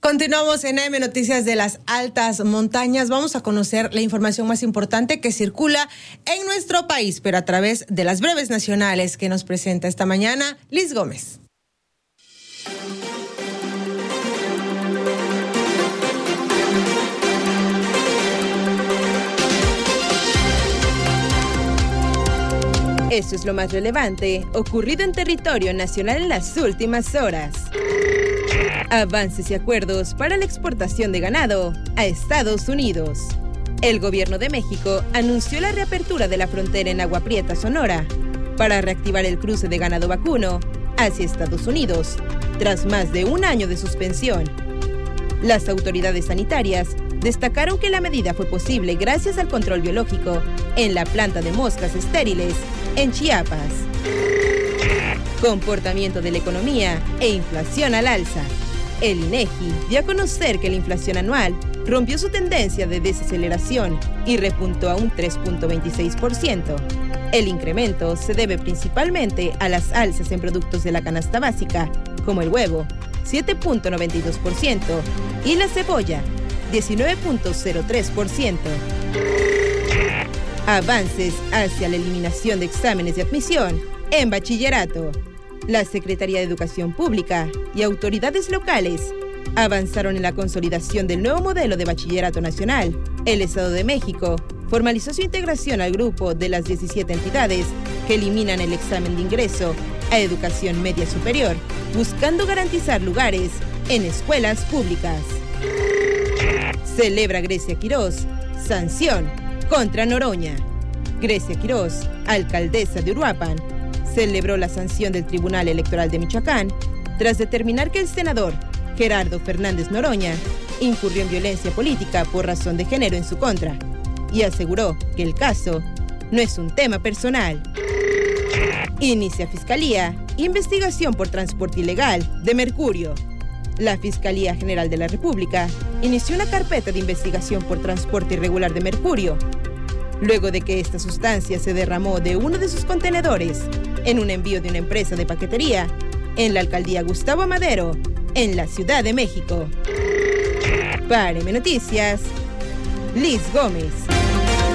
Continuamos en AM Noticias de las Altas Montañas. Vamos a conocer la información más importante que circula en nuestro país, pero a través de las breves nacionales que nos presenta esta mañana Liz Gómez. Esto es lo más relevante ocurrido en territorio nacional en las últimas horas. Avances y acuerdos para la exportación de ganado a Estados Unidos. El gobierno de México anunció la reapertura de la frontera en Agua Prieta, Sonora, para reactivar el cruce de ganado vacuno hacia Estados Unidos, tras más de un año de suspensión. Las autoridades sanitarias destacaron que la medida fue posible gracias al control biológico en la planta de moscas estériles en Chiapas. Comportamiento de la economía e inflación al alza. El INEGI dio a conocer que la inflación anual rompió su tendencia de desaceleración y repuntó a un 3.26%. El incremento se debe principalmente a las alzas en productos de la canasta básica, como el huevo, 7.92%, y la cebolla, 19.03%. Avances hacia la eliminación de exámenes de admisión en bachillerato. La Secretaría de Educación Pública y autoridades locales avanzaron en la consolidación del nuevo modelo de bachillerato nacional. El Estado de México formalizó su integración al grupo de las 17 entidades que eliminan el examen de ingreso a educación media superior, buscando garantizar lugares en escuelas públicas. Celebra Grecia Quirós sanción contra Noroña. Grecia Quirós, alcaldesa de Uruapan, celebró la sanción del Tribunal Electoral de Michoacán tras determinar que el senador Gerardo Fernández Noroña incurrió en violencia política por razón de género en su contra y aseguró que el caso no es un tema personal. Inicia Fiscalía investigación por transporte ilegal de mercurio. La Fiscalía General de la República inició una carpeta de investigación por transporte irregular de mercurio, luego de que esta sustancia se derramó de uno de sus contenedores en un envío de una empresa de paquetería en la alcaldía Gustavo Amadero, en la Ciudad de México. Para AM Noticias, Liz Gómez.